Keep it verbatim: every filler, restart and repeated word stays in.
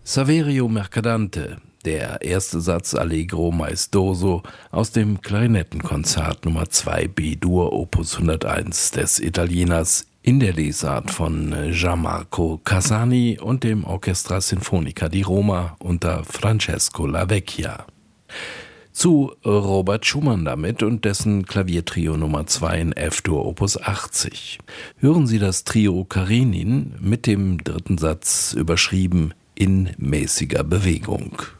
Saverio Mercadante, der erste Satz Allegro maestoso aus dem Klarinettenkonzert Nummer zwei B-Dur Opus hunderteins des Italieners in der Lesart von Gianmarco Casani und dem Orchestra Sinfonica di Roma unter Francesco Lavecchia. Zu Robert Schumann damit und dessen Klaviertrio Nummer zwei in F-Dur Opus achtzig. Hören Sie das Trio Karenin mit dem dritten Satz überschrieben in mäßiger Bewegung.